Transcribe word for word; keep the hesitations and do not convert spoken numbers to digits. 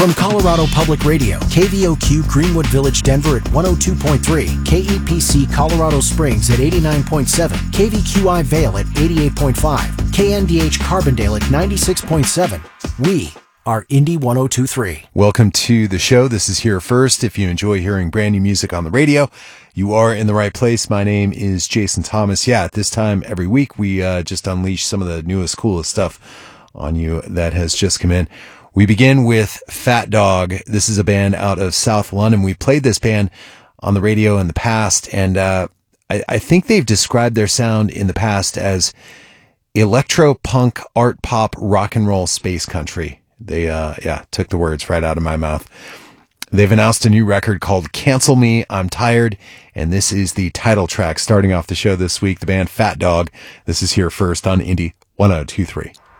From Colorado Public Radio, K V O Q Greenwood Village, Denver at one oh two point three, K E P C Colorado Springs at eighty-nine point seven, K V Q I Vail at eighty-eight point five, K N D H Carbondale at ninety-six point seven. We are Indy one oh two point three. Welcome to the show. This is Here First. If you enjoy hearing brand new music on the radio, you are in the right place. My name is Jason Thomas. Yeah, at this time every week, we uh, just unleash some of the newest, coolest stuff on you that has just come in. We begin with Fat Dog. This is a band out of South London. We played this band on the radio in the past, and uh, I, I think they've described their sound in the past as electro punk, art pop, rock and roll, space country. They, uh, yeah, took the words right out of my mouth. They've announced a new record called Cancel Me, I'm Tired, and this is the title track starting off the show this week. The band Fat Dog. This is Here First on Indy one oh two point three.